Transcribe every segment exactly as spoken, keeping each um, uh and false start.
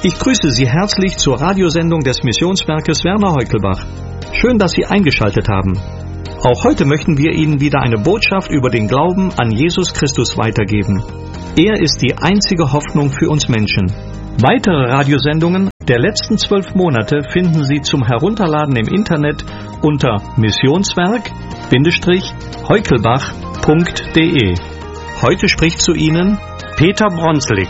Ich grüße Sie herzlich zur Radiosendung des Missionswerkes Werner Heukelbach. Schön, dass Sie eingeschaltet haben. Auch heute möchten wir Ihnen wieder eine Botschaft über den Glauben an Jesus Christus weitergeben. Er ist die einzige Hoffnung für uns Menschen. Weitere Radiosendungen der letzten zwölf Monate finden Sie zum Herunterladen im Internet unter missionswerk Bindestrich heukelbach punkt de. Heute spricht zu Ihnen Peter Bronslik.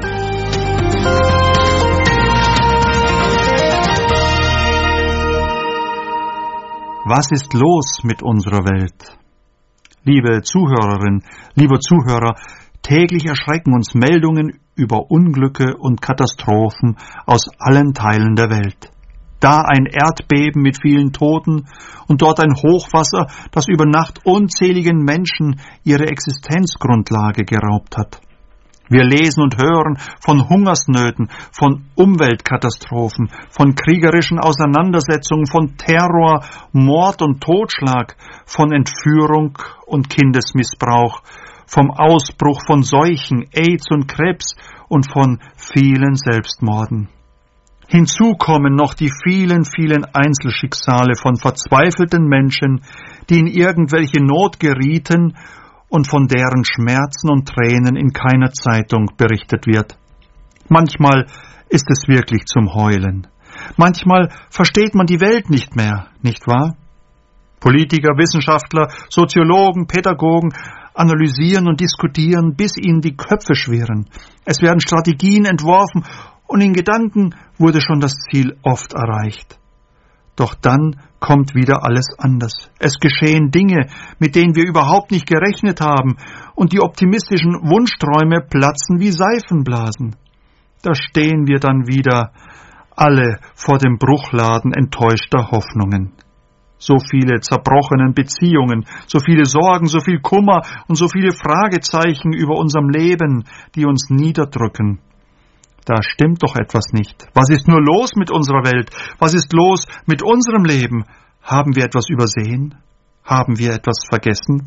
Was ist los mit unserer Welt? Liebe Zuhörerin, lieber Zuhörer, täglich erschrecken uns Meldungen über Unglücke und Katastrophen aus allen Teilen der Welt. Da ein Erdbeben mit vielen Toten und dort ein Hochwasser, das über Nacht unzähligen Menschen ihre Existenzgrundlage geraubt hat. Wir lesen und hören von Hungersnöten, von Umweltkatastrophen, von kriegerischen Auseinandersetzungen, von Terror, Mord und Totschlag, von Entführung und Kindesmissbrauch, vom Ausbruch von Seuchen, AIDS und Krebs und von vielen Selbstmorden. Hinzu kommen noch die vielen, vielen Einzelschicksale von verzweifelten Menschen, die in irgendwelche Not gerieten und von deren Schmerzen und Tränen in keiner Zeitung berichtet wird. Manchmal ist es wirklich zum Heulen. Manchmal versteht man die Welt nicht mehr, nicht wahr? Politiker, Wissenschaftler, Soziologen, Pädagogen analysieren und diskutieren, bis ihnen die Köpfe schwirren. Es werden Strategien entworfen und in Gedanken wurde schon das Ziel oft erreicht. Doch dann kommt wieder alles anders. Es geschehen Dinge, mit denen wir überhaupt nicht gerechnet haben, und die optimistischen Wunschträume platzen wie Seifenblasen. Da stehen wir dann wieder alle vor dem Bruchladen enttäuschter Hoffnungen. So viele zerbrochene Beziehungen, so viele Sorgen, so viel Kummer und so viele Fragezeichen über unserem Leben, die uns niederdrücken. Da stimmt doch etwas nicht. Was ist nur los mit unserer Welt? Was ist los mit unserem Leben? Haben wir etwas übersehen? Haben wir etwas vergessen?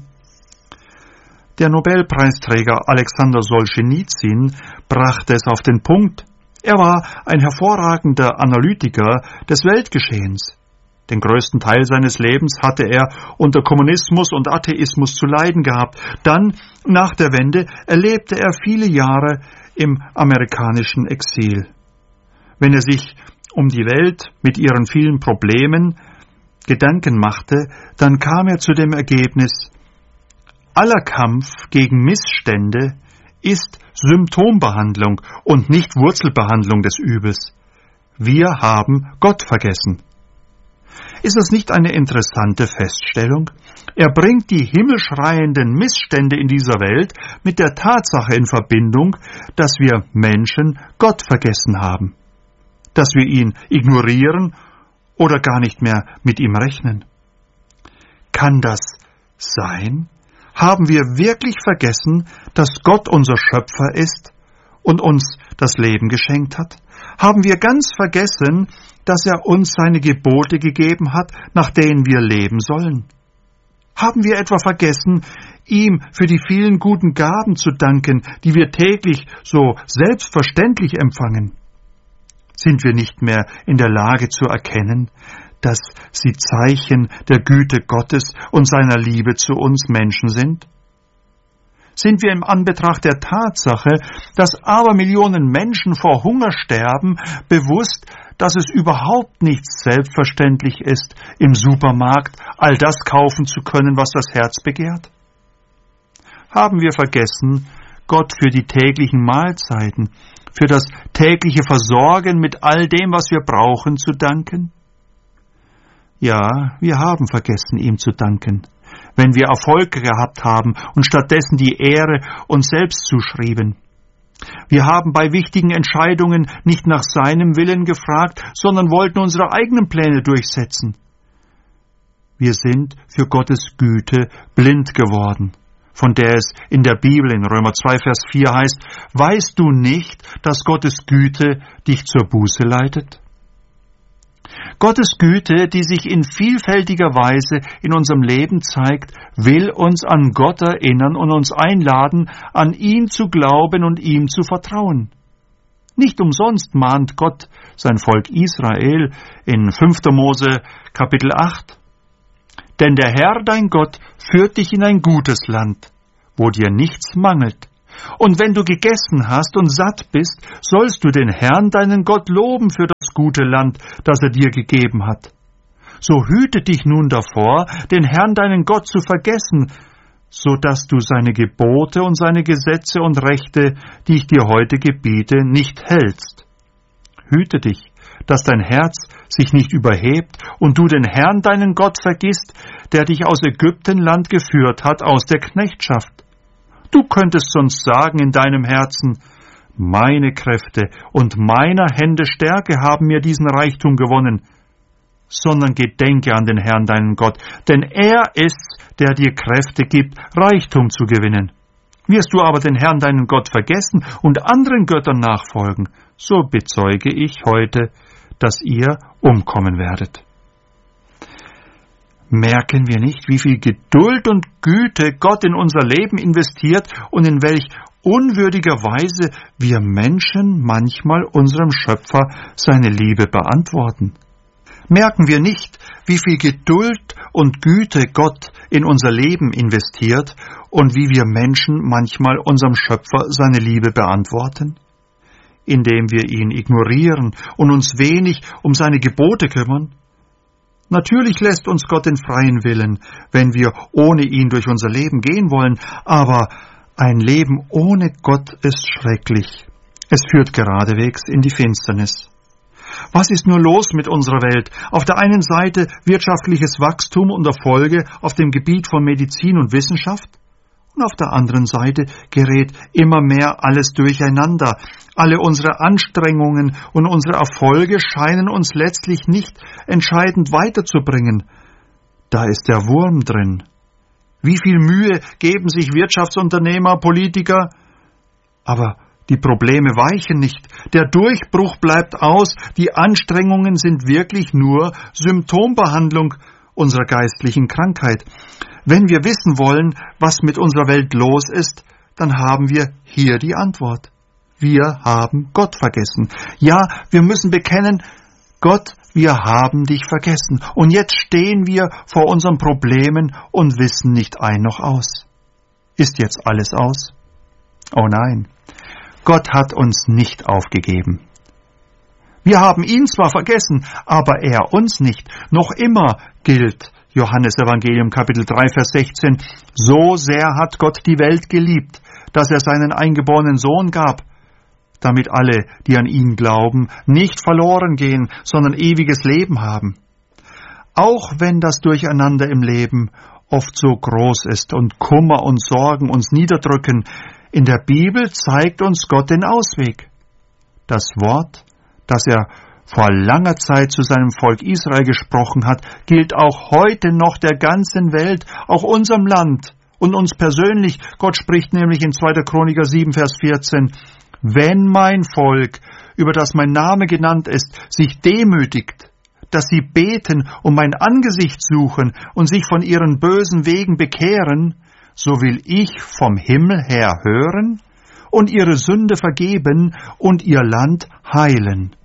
Der Nobelpreisträger Alexander Solschenizyn brachte es auf den Punkt. Er war ein hervorragender Analytiker des Weltgeschehens. Den größten Teil seines Lebens hatte er unter Kommunismus und Atheismus zu leiden gehabt. Dann, nach der Wende, erlebte er viele Jahre im amerikanischen Exil. Wenn er sich um die Welt mit ihren vielen Problemen Gedanken machte, dann kam er zu dem Ergebnis: Aller Kampf gegen Missstände ist Symptombehandlung und nicht Wurzelbehandlung des Übels. Wir haben Gott vergessen. Ist das nicht eine interessante Feststellung? Er bringt die himmelschreienden Missstände in dieser Welt mit der Tatsache in Verbindung, dass wir Menschen Gott vergessen haben, dass wir ihn ignorieren oder gar nicht mehr mit ihm rechnen. Kann das sein? Haben wir wirklich vergessen, dass Gott unser Schöpfer ist und uns das Leben geschenkt hat? Haben wir ganz vergessen, dass er uns seine Gebote gegeben hat, nach denen wir leben sollen? Haben wir etwa vergessen, ihm für die vielen guten Gaben zu danken, die wir täglich so selbstverständlich empfangen? Sind wir nicht mehr in der Lage zu erkennen, dass sie Zeichen der Güte Gottes und seiner Liebe zu uns Menschen sind? Sind wir im Anbetracht der Tatsache, dass Abermillionen Menschen vor Hunger sterben, bewusst, dass es überhaupt nicht selbstverständlich ist, im Supermarkt all das kaufen zu können, was das Herz begehrt? Haben wir vergessen, Gott für die täglichen Mahlzeiten, für das tägliche Versorgen mit all dem, was wir brauchen, zu danken? Ja, wir haben vergessen, ihm zu danken, wenn wir Erfolg gehabt haben und stattdessen die Ehre uns selbst zuschrieben. Wir haben bei wichtigen Entscheidungen nicht nach seinem Willen gefragt, sondern wollten unsere eigenen Pläne durchsetzen. Wir sind für Gottes Güte blind geworden, von der es in der Bibel in Römer zwei, Vers vier heißt: Weißt du nicht, dass Gottes Güte dich zur Buße leitet? Gottes Güte, die sich in vielfältiger Weise in unserem Leben zeigt, will uns an Gott erinnern und uns einladen, an ihn zu glauben und ihm zu vertrauen. Nicht umsonst mahnt Gott sein Volk Israel in fünfter Mose Kapitel acht. Denn der Herr, dein Gott, führt dich in ein gutes Land, wo dir nichts mangelt. Und wenn du gegessen hast und satt bist, sollst du den Herrn, deinen Gott, loben für das gute Land, das er dir gegeben hat. So hüte dich nun davor, den Herrn, deinen Gott, zu vergessen, so dass du seine Gebote und seine Gesetze und Rechte, die ich dir heute gebiete, nicht hältst. Hüte dich, dass dein Herz sich nicht überhebt und du den Herrn, deinen Gott, vergisst, der dich aus Ägyptenland geführt hat, aus der Knechtschaft. Du könntest sonst sagen in deinem Herzen, meine Kräfte und meiner Hände Stärke haben mir diesen Reichtum gewonnen, sondern gedenke an den Herrn, deinen Gott, denn er ist's, der dir Kräfte gibt, Reichtum zu gewinnen. Wirst du aber den Herrn, deinen Gott, vergessen und anderen Göttern nachfolgen, so bezeuge ich heute, dass ihr umkommen werdet. Merken wir nicht, wie viel Geduld und Güte Gott in unser Leben investiert und in welch unwürdiger Weise wir Menschen manchmal unserem Schöpfer seine Liebe beantworten? Merken wir nicht, wie viel Geduld und Güte Gott in unser Leben investiert und wie wir Menschen manchmal unserem Schöpfer seine Liebe beantworten? Indem wir ihn ignorieren und uns wenig um seine Gebote kümmern? Natürlich lässt uns Gott den freien Willen, wenn wir ohne ihn durch unser Leben gehen wollen, aber ein Leben ohne Gott ist schrecklich. Es führt geradewegs in die Finsternis. Was ist nur los mit unserer Welt? Auf der einen Seite wirtschaftliches Wachstum und Erfolge auf dem Gebiet von Medizin und Wissenschaft, und auf der anderen Seite gerät immer mehr alles durcheinander. Alle unsere Anstrengungen und unsere Erfolge scheinen uns letztlich nicht entscheidend weiterzubringen. Da ist der Wurm drin. Wie viel Mühe geben sich Wirtschaftsunternehmer, Politiker? Aber die Probleme weichen nicht. Der Durchbruch bleibt aus. Die Anstrengungen sind wirklich nur Symptombehandlung unserer geistlichen Krankheit. Wenn wir wissen wollen, was mit unserer Welt los ist, dann haben wir hier die Antwort. Wir haben Gott vergessen. Ja, wir müssen bekennen, Gott, wir haben dich vergessen. Und jetzt stehen wir vor unseren Problemen und wissen nicht ein noch aus. Ist jetzt alles aus? Oh nein, Gott hat uns nicht aufgegeben. Wir haben ihn zwar vergessen, aber er uns nicht. Noch immer gilt Johannes Evangelium Kapitel drei, Vers sechzehn, so sehr hat Gott die Welt geliebt, dass er seinen eingeborenen Sohn gab, damit alle, die an ihn glauben, nicht verloren gehen, sondern ewiges Leben haben. Auch wenn das Durcheinander im Leben oft so groß ist und Kummer und Sorgen uns niederdrücken, in der Bibel zeigt uns Gott den Ausweg. Das Wort, das er vor langer Zeit zu seinem Volk Israel gesprochen hat, gilt auch heute noch der ganzen Welt, auch unserem Land und uns persönlich. Gott spricht nämlich in zweiter Chroniker sieben, Vers vierzehn, wenn mein Volk, über das mein Name genannt ist, sich demütigt, dass sie beten und mein Angesicht suchen und sich von ihren bösen Wegen bekehren, so will ich vom Himmel her hören und ihre Sünde vergeben und ihr Land heilen.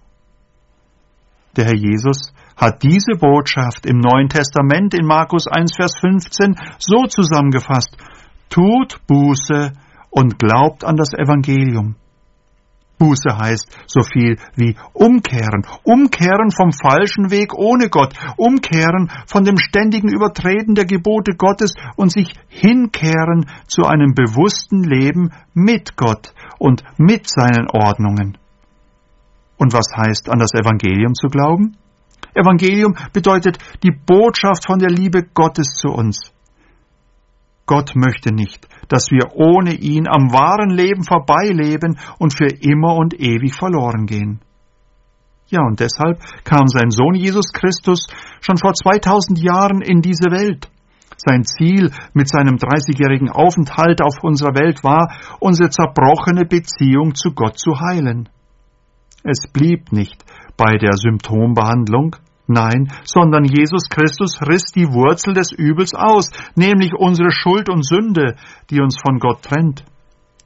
Der Herr Jesus hat diese Botschaft im Neuen Testament in Markus eins, Vers fünfzehn so zusammengefasst: Tut Buße und glaubt an das Evangelium. Buße heißt so viel wie umkehren. Umkehren vom falschen Weg ohne Gott. Umkehren von dem ständigen Übertreten der Gebote Gottes und sich hinkehren zu einem bewussten Leben mit Gott und mit seinen Ordnungen. Und was heißt, an das Evangelium zu glauben? Evangelium bedeutet die Botschaft von der Liebe Gottes zu uns. Gott möchte nicht, dass wir ohne ihn am wahren Leben vorbeileben und für immer und ewig verloren gehen. Ja, und deshalb kam sein Sohn Jesus Christus schon vor zweitausend Jahren in diese Welt. Sein Ziel mit seinem dreißigjährigen Aufenthalt auf unserer Welt war, unsere zerbrochene Beziehung zu Gott zu heilen. Es blieb nicht bei der Symptombehandlung, nein, sondern Jesus Christus riss die Wurzel des Übels aus, nämlich unsere Schuld und Sünde, die uns von Gott trennt.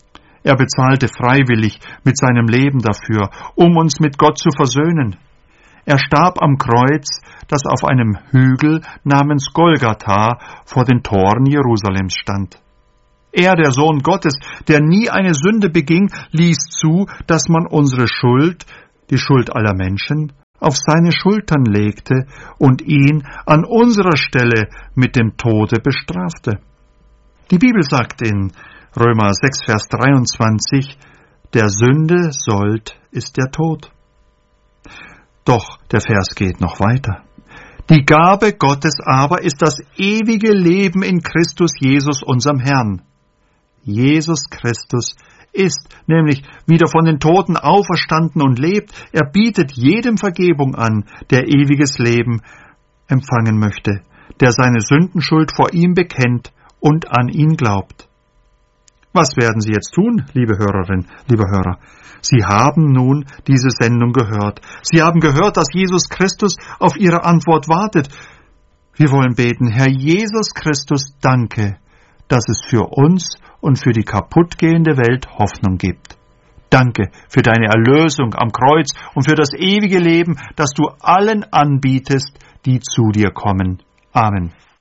Er bezahlte freiwillig mit seinem Leben dafür, um uns mit Gott zu versöhnen. Er starb am Kreuz, das auf einem Hügel namens Golgatha vor den Toren Jerusalems stand. Er, der Sohn Gottes, der nie eine Sünde beging, ließ zu, dass man unsere Schuld, die Schuld aller Menschen, auf seine Schultern legte und ihn an unserer Stelle mit dem Tode bestrafte. Die Bibel sagt in Römer sechs, Vers dreiundzwanzig, der Sünde Sold ist der Tod. Doch der Vers geht noch weiter. Die Gabe Gottes aber ist das ewige Leben in Christus Jesus, unserem Herrn. Jesus Christus ist nämlich wieder von den Toten auferstanden und lebt. Er bietet jedem Vergebung an, der ewiges Leben empfangen möchte, der seine Sündenschuld vor ihm bekennt und an ihn glaubt. Was werden Sie jetzt tun, liebe Hörerin, lieber Hörer? Sie haben nun diese Sendung gehört. Sie haben gehört, dass Jesus Christus auf Ihre Antwort wartet. Wir wollen beten, Herr Jesus Christus, danke, dass es für uns und für die kaputtgehende Welt Hoffnung gibt. Danke für deine Erlösung am Kreuz und für das ewige Leben, das du allen anbietest, die zu dir kommen. Amen.